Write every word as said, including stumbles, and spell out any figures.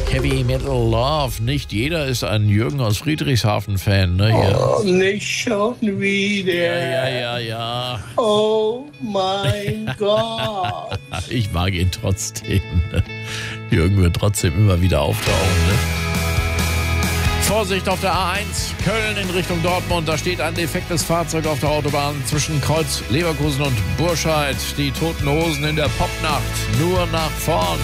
Heavy Metal Love. Nicht jeder ist ein Jürgen aus Friedrichshafen-Fan, ne? Hier. Oh, nicht schon wieder. Ja, ja, ja, ja. Oh mein Gott. Ich mag ihn trotzdem. Ne? Jürgen wird trotzdem immer wieder auftauchen, ne? Vorsicht auf der A eins, Köln in Richtung Dortmund. Da steht ein defektes Fahrzeug auf der Autobahn zwischen Kreuz Leverkusen und Burscheid. Die Toten Hosen in der Popnacht. Nur nach vorn.